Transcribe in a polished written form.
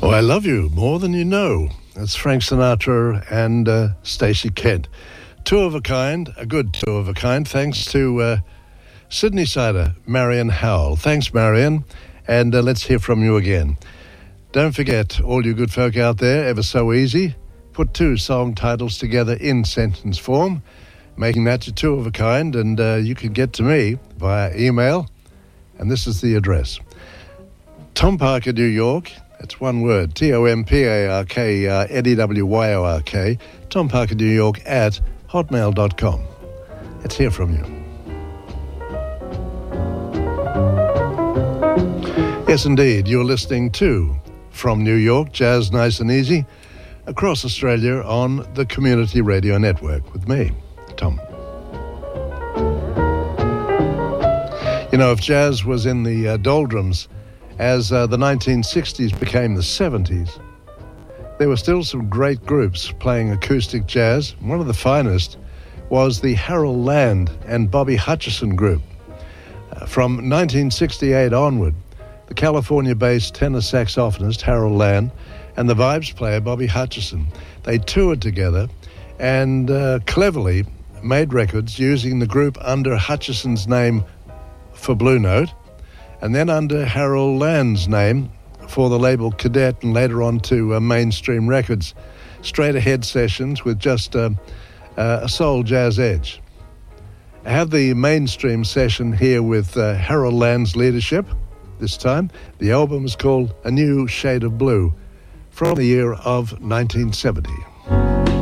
Oh, I Love You More Than You Know. That's Frank Sinatra and Stacey Kent. Two of a kind, a good two of a kind, thanks to Sydney Sider, Marion Howell. Thanks, Marion, and let's hear from you again. Don't forget, all you good folk out there, ever so easy, put two song titles together in sentence form, making that your two of a kind, and you can get to me via email, and this is the address. Tom Parker, New York. It's one word, TOMPARK, NEWYORK, Tom Parker, New York, at hotmail.com. Let's hear from you. Yes, indeed, you're listening to From New York, Jazz Nice and Easy, across Australia on the Community Radio Network with me, Tom. You know, if jazz was in the doldrums, as the 1960s became the 70s, there were still some great groups playing acoustic jazz. One of the finest was the Harold Land and Bobby Hutcherson group. From 1968 onward, the California-based tenor saxophonist Harold Land and the vibes player Bobby Hutcherson, they toured together and cleverly made records using the group under Hutcherson's name for Blue Note, and then under Harold Land's name for the label Cadet, and later on to Mainstream Records. Straight ahead sessions with just a soul jazz edge. I have the Mainstream session here with Harold Land's leadership this time. The album is called A New Shade of Blue, from the year of 1970.